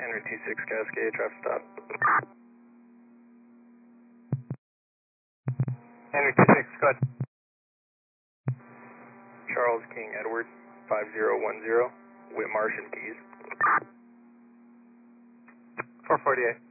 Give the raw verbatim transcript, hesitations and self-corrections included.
Henry two six Cascade, traffic stop. Henry two six, go ahead. Charles King Edward, five zero one zero, Whitmarsh and Keys. four forty-eight.